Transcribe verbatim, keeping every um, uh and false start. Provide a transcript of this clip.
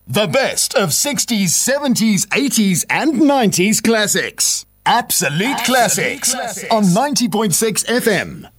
The best of sixties, seventies, eighties and nineties classics. Absolute, Absolute classics, classics on ninety point six F M.